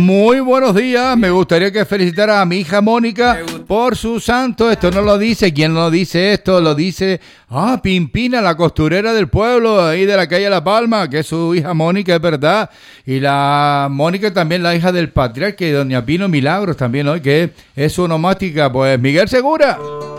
Muy buenos días. Me gustaría que felicitara a mi hija Mónica por su santo. Esto no lo dice. ¿Quién lo dice esto? Lo dice Pimpina, la costurera del pueblo, ahí de la calle La Palma, que es su hija Mónica, es verdad. Y la Mónica también, la hija del patriarca y doña Pino Milagros también hoy, que es su onomástica. Pues Miguel Segura.